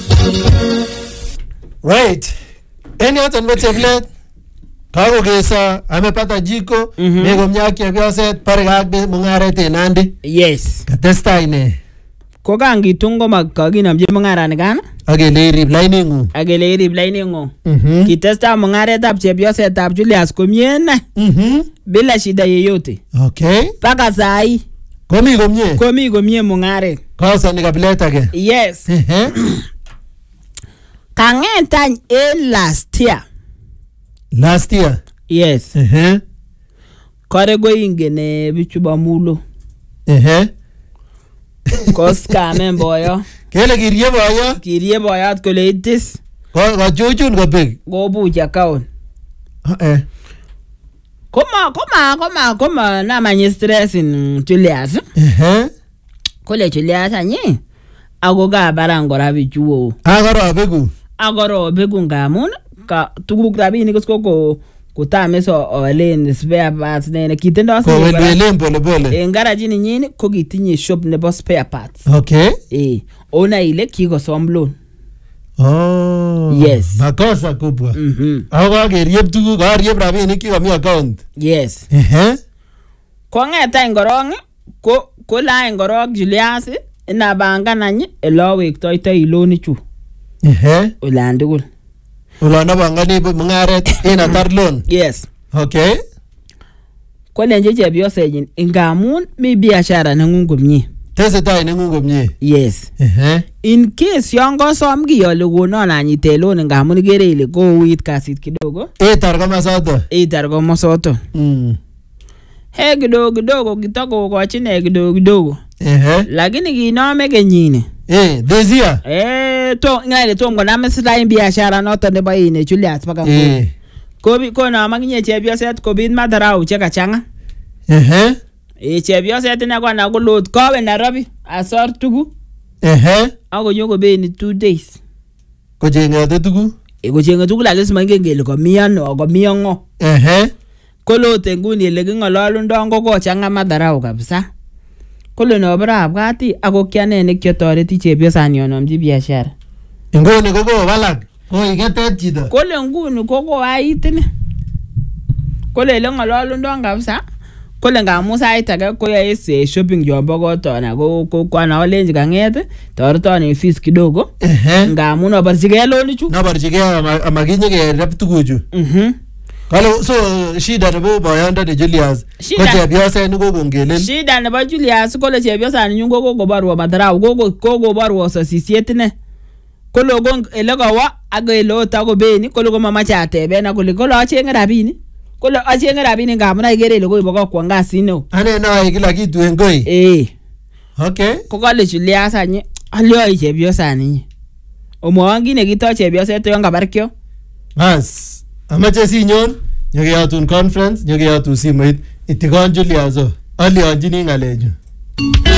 Right. Any other tablet? Kago gesa amepata jiko nego mnyaki avyoset parigag be mungarete nandi. Yes. Katesta ine. Ko kangitungo magkaginamje mungarani kan? Agele irib lining. Agele irib lining. Kitesta mungaretab chepyosetab Julius komie na. Bila shida yeyote. Okay. Paka sai. Komi komie. Komi komie mungaret. Kosa ni kabilet age. Yes. Kangetany last year. Last year. Yes. Kore go ingene bichuba mulo. Kos kamen boyo. Kele kirie boyo. Kirie boyat kole itis. Ko chuchun ko big. Go buja kaon. Koma na manye stress in Julius. Kole Julius anyi. Ago ga barangora bichuo. Agoro begu ngamun ka tuguk rabini ko tameso olen spare parts ne kitendo ko welen pole en garage ni nyini ko gitinye shop nebo spare parts. Okay. Ona ile kiko som loan. Oh. Yes. Makosa kubwa. Ago geriep tuguk ariep rabini kiko mi account. Yes. Ko ngeta ngorong ko la ngorong Julius ina banga nanyi elowek toitoi loan chu. Ulandugul. Ulana bangani mungaret ina tar loan. Yes. Okay. Ko lenje chepyosenyin ngamun mi biashara nengung komie. Tesetai nengung komie. Yes. In case yon kosom kiyole konon anyite loan ngamun igere ile kouit kasit kidogo. Itar komosoto. He kidogo kitoko kochine kidogo. Lakini kinome kenyine. This year. To ngale to ngona slime biashara noto nebo ine Julius paka ngo. Ko na maginye chepyoset ko bin madarau cheka changa. Chepyoset ina kwa na kulot kowe Nairobi asor tugu. Ako nyoko be ni 2 days. Ko jengete tugu. Ko jengete tugu la lesima ngengele ko miano ko miongo. Kolote nguni le kingololundo ko changa madarau kabisa. Kole no bra bwati ako kyane ne kyotoreti chepyosani onomji biashara. Nguni ko balak. Ko iketet chito. Kole nguni ko aitine. Kole le ngololundo kabisa. Kole ngamusa aitake ko yaise shopping jombo ko tona ko kwana olenji kanget toreton en fees kidogo. Ngamun obarjige loan chu. Nabarjige amaginye ke rep tuguchu. Kalo so shida nebo boyonda de Julius. Ko chepyoset ni kokongelen. Shida nebo Julius kole chepyosani nyun ko barwa madarau ko barwa sosisiet ne. Kolo gong elegawa agelo ta ko beni kolo ko mama chatebe na kole achenge rabini. Kolo achenge rabini ngamuna igere ile ko iboko kwa ngasi no. Ane na kila kitu engoi. Okay. Ko kale Julius anyi alio chepyosani. Omwangi ne kito chepyoset yon kabarkyo. As amache sinyon nyokeyotun conference nyokeyotun simoit itikon Julius alionjini ngalechu.